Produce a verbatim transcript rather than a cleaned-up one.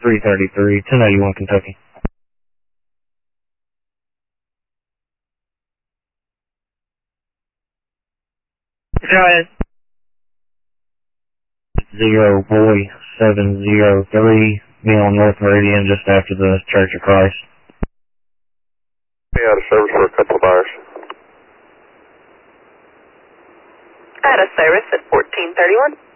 three thirty-three, ten eighty-one Kentucky. Go ahead. Zero boy seven zero three, be on North Meridian just after the Church of Christ. Be out of service for a couple of hours. Out of service at fourteen thirty-one.